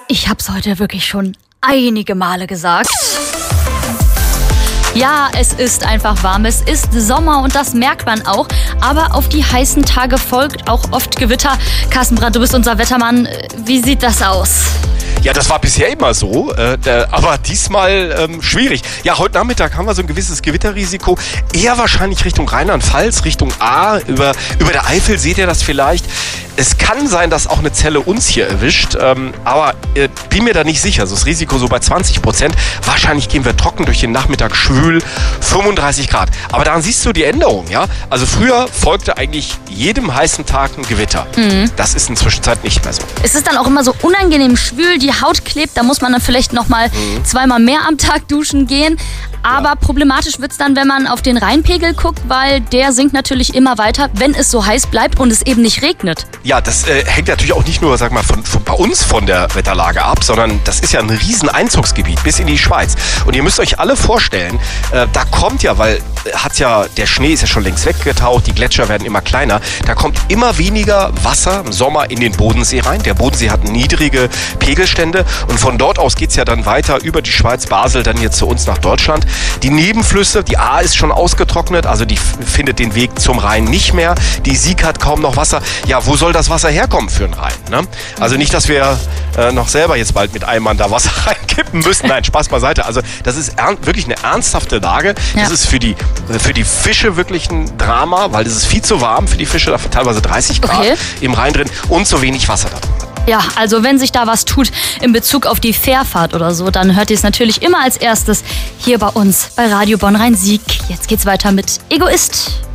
Ich habe es heute wirklich schon einige Male gesagt. Ja, es ist einfach warm, es ist Sommer und das merkt man auch. Aber auf die heißen Tage folgt auch oft Gewitter. Carsten Brandt, du bist unser Wettermann. Wie sieht das aus? Ja, das war bisher immer so, aber diesmal schwierig. Ja, heute Nachmittag haben wir so ein gewisses Gewitterrisiko. Eher wahrscheinlich Richtung Rheinland-Pfalz, Richtung Ahr, über der Eifel seht ihr das vielleicht. Es kann sein, dass auch eine Zelle uns hier erwischt, aber bin mir da nicht sicher. Also das Risiko so bei 20%. Wahrscheinlich gehen wir trocken durch den Nachmittag, schwül, 35 Grad. Aber daran siehst du die Änderung, ja? Also früher folgte eigentlich jedem heißen Tag ein Gewitter. Das ist inzwischen nicht mehr so. Es ist dann auch immer so unangenehm schwül, die Haut klebt, da muss man dann vielleicht nochmal zweimal mehr am Tag duschen gehen. Aber problematisch wird es dann, wenn man auf den Rheinpegel guckt, weil der sinkt natürlich immer weiter, wenn es so heiß bleibt und es eben nicht regnet. Ja, das hängt natürlich auch nicht nur, sag mal, bei uns von der Wetterlage ab, sondern das ist ja ein riesen Einzugsgebiet bis in die Schweiz. Und ihr müsst euch alle vorstellen, da kommt ja, weil der Schnee ist ja schon längst weggetaucht, die Gletscher werden immer kleiner, da kommt immer weniger Wasser im Sommer in den Bodensee rein. Der Bodensee hat niedrige Pegelstände und von dort aus geht es ja dann weiter über die Schweiz, Basel, dann hier zu uns nach Deutschland. Die Nebenflüsse, die Ahr ist schon ausgetrocknet, also die findet den Weg zum Rhein nicht mehr. Die Sieg hat kaum noch Wasser. Ja, wo soll das Wasser herkommen für den Rhein? Ne? Also nicht, dass wir noch selber jetzt bald mit Eimern da Wasser reinkippen müssen. Nein, Spaß beiseite. Also das ist wirklich eine ernsthafte Lage. Ja. Das ist für die Fische wirklich ein Drama, weil es ist viel zu warm für die Fische, teilweise 30 Grad im Rhein drin und zu wenig Wasser da drin. Ja, also wenn sich da was tut in Bezug auf die Fährfahrt oder so, dann hört ihr es natürlich immer als erstes hier bei uns bei Radio Bonn-Rhein-Sieg. Jetzt geht's weiter mit Egoist.